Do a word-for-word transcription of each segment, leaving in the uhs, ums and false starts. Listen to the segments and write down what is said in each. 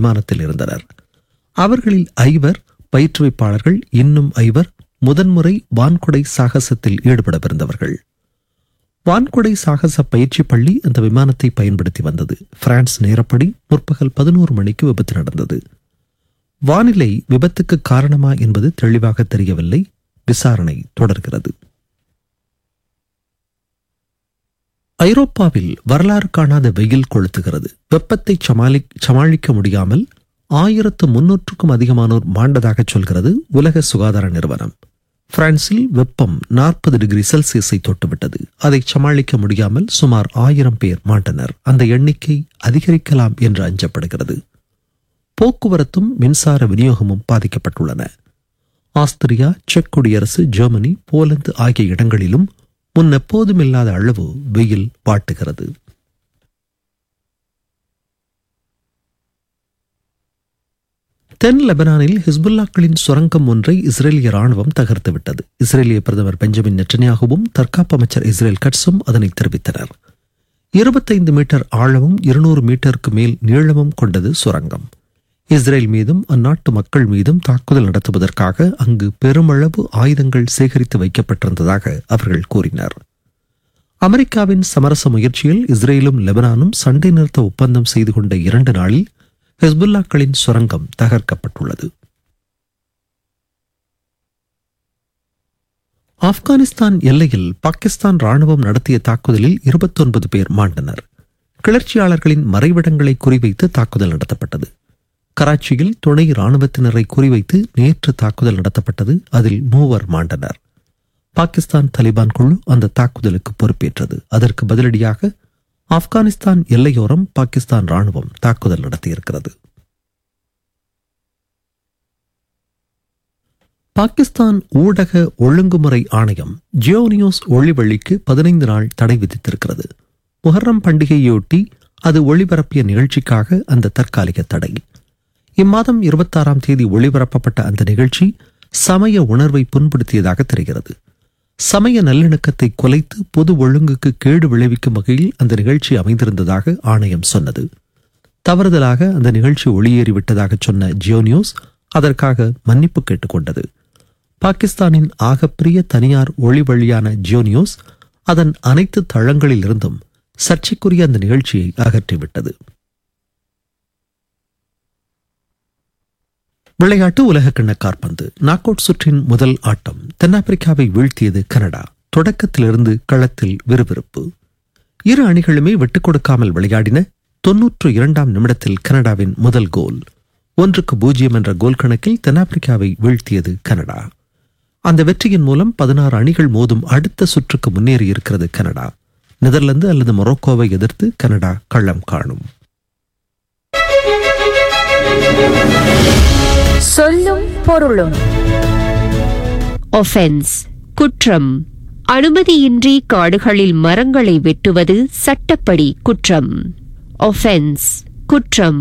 விமானத்தில் இருந்தனர். அவர்களில் ஐவர் பயிற்றுவிப்பாளர்கள், இன்னும் ஐவர் முதன்முறை வான்குடை சாகசத்தில் ஈடுபடவிருந்தவர்கள். வான்குடை சாகச பயிற்சி பள்ளி அந்த விமானத்தை பயன்படுத்தி வந்தது. பிரான்ஸ் நேரப்படி முற்பகல் பதினோரு மணிக்கு விபத்து நடந்தது. வானிலை விபத்துக்கு காரணமா என்பது தெளிவாக தெரியவில்லை. விசாரணை தொடர்கிறது. ஐரோப்பாவில் வரலாறு காணாத வெயில் கொளுத்துகிறது. வெப்பத்தை சமாளி சமாளிக்க முடியாமல் ஆயிரத்து முன்னூற்றுக்கும் அதிகமானோர் மாண்டதாக சொல்கிறது உலக சுகாதார நிறுவனம். பிரான்சில் வெப்பம் நாற்பது டிகிரி செல்சியஸை தொட்டுவிட்டது. அதை சமாளிக்க முடியாமல் சுமார் ஆயிரம் பேர் மாண்டனர். அந்த எண்ணிக்கை அதிகரிக்கலாம் என்று அஞ்சப்படுகிறது. போக்குவரத்தும் மின்சார விநியோகமும் பாதிக்கப்பட்டுள்ளன. ஆஸ்திரியா, செக் குடியரசு, ஜெர்மனி, போலந்து ஆகிய இடங்களிலும் முன்னெப்போதும் இல்லாத அளவு வெயில் வாட்டுகிறது. தென் லெபனானில் ஹிஸ்புல்லாக்களின் சுரங்கம் ஒன்றை இஸ்ரேலிய ராணுவம் தகர்த்துவிட்டது. இஸ்ரேலிய பிரதமர் பெஞ்சமின் நெட்டன்யாகுவும் தற்காப்பு அமைச்சர் இஸ்ரேல் கட்ஸும் அதனை தெரிவித்தனர். இருபத்தைந்து மீட்டர் ஆழமும் இருநூறு மீட்டருக்கு மேல் நீளமும் கொண்டது சுரங்கம். இஸ்ரேல் மீதும் அந்நாட்டு மக்கள் மீதும் தாக்குதல் நடத்துவதற்காக அங்கு பெருமளவு ஆயுதங்கள் சேகரித்து வைக்கப்பட்டிருந்ததாக அவர்கள் கூறினர். அமெரிக்காவின் சமரச முயற்சியில் இஸ்ரேலும் லெபனானும் சண்டை நிறுத்த ஒப்பந்தம் செய்து கொண்ட இரண்டு நாளில் ஹிஸ்புல்லாக்களின் சுரங்கம் தகர்க்கப்பட்டுள்ளது. ஆப்கானிஸ்தான் எல்லையில் பாகிஸ்தான் ராணுவம் நடத்திய தாக்குதலில் இருபத்தி ஒன்பது பேர் மாண்டனர். கிளர்ச்சியாளர்களின் மறைவிடங்களை குறிவைத்து தாக்குதல் நடத்தப்பட்டது. கராச்சியில் துணை ராணுவத்தினரை குறிவைத்து நேற்று தாக்குதல் நடத்தப்பட்டது. அதில் மூவர் மாண்டனர். பாகிஸ்தான் தலிபான் குழு அந்த தாக்குதலுக்கு பொறுப்பேற்றது. அதற்கு பதிலடியாக ஆப்கானிஸ்தான் எல்லையோரம் பாகிஸ்தான் ராணுவம் தாக்குதல் நடத்தியிருக்கிறது. பாகிஸ்தான் ஊடக ஒழுங்குமுறை ஆணையம் ஜியோ நியூஸ் ஒளிவெளிக்கு பதினைந்து நாள் தடை விதித்திருக்கிறது. முஹர்ரம் பண்டிகையொட்டி அது ஒளிபரப்பிய நிகழ்ச்சிக்காக அந்த தற்காலிக தடை. இம்மாதம் இருபத்தி ஆறாம் தேதி ஒளிபரப்பப்பட்ட அந்த நிகழ்ச்சி சமய உணர்வை புண்படுத்தியதாக தெரிகிறது. சமய நல்லிணக்கத்தை குலைத்து பொது ஒழுங்குக்கு கேடு விளைவிக்கும் வகையில் அந்த நிகழ்ச்சி அமைந்திருந்ததாக ஆணையம் சொன்னது. தவறுதலாக அந்த நிகழ்ச்சி ஒளியேறிவிட்டதாக சொன்ன ஜியோ நியூஸ் அதற்காக மன்னிப்பு கேட்டுக்கொண்டது. பாகிஸ்தானின் ஆகப்பிரிய தனியார் ஒளி வழியான ஜியோ நியூஸ் அதன் அனைத்து தளங்களில் இருந்தும் சர்ச்சைக்குரிய அந்த நிகழ்ச்சியை அகற்றிவிட்டது. விளையாட்டு. உலகக்கிண்ண காற்பந்து நாக் அவுட் சுற்றின் முதல் ஆட்டம். தென்னாப்பிரிக்காவை வீழ்த்தியது கனடா. தொடக்கத்திலிருந்து களத்தில் விறுவிறுப்பு. இரு அணிகளுமே விட்டுக் கொடுக்காமல் விளையாடின. தொன்னூற்று இரண்டாம் நிமிடத்தில் கனடாவின் முதல் கோல். ஒன்றுக்கு பூஜ்ஜியம் என்ற கோல் கணக்கில் தென்னாப்பிரிக்காவை வீழ்த்தியது கனடா. அந்த வெற்றியின் மூலம் பதினாறு அணிகள் மோதும் அடுத்த சுற்றுக்கு முன்னேறியிருக்கிறது கனடா. நெதர்லாந்து அல்லது மொரோக்கோவை எதிர்த்து கனடா களம் காணும். சொல்லும் பொருளும். ஒஃபென்ஸ் குற்றம். அனுமதியின்றி காடுகளில் மரங்களை வெட்டுவது சட்டப்படி குற்றம். ஒஃபென்ஸ் குற்றம்.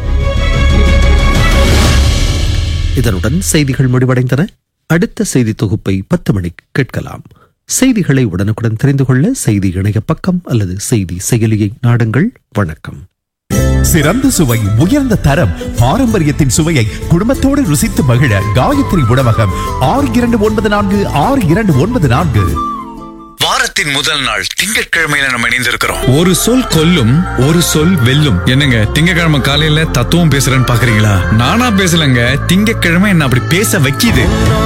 இதனுடன் செய்திகள் முடிவடைந்தன. அடுத்த செய்தி தொகுப்பை பத்து மணிக்கு கேட்கலாம். செய்திகளை உடனுக்குடன் தெரிந்து கொள்ள செய்தி இணைய பக்கம் அல்லது செய்தி செயலியை நாடுங்கள். வணக்கம். சிறந்த சுவை, உயர்ந்த தரம், பாரம்பரியத்தின் சுவையை குடும்பத்தோடு ருசித்து மகிழ காயத்ரி உணவகம். ஆறு இரண்டு ஒன்பது நான்கு ஆறு இரண்டு ஒன்பது நான்கு. வாரத்தின் முதல் நாள் திங்கட்கிழமையில நம்ம இணைந்திருக்கிறோம். ஒரு சொல் கொல்லும், ஒரு சொல் வெல்லும். என்னங்க திங்கட்கிழமை காலையில தத்துவம் பேசுறேன்னு பாக்குறீங்களா? நானா பேசலங்க, திங்கட்கிழமை என்ன அப்படி பேச வைக்கிது.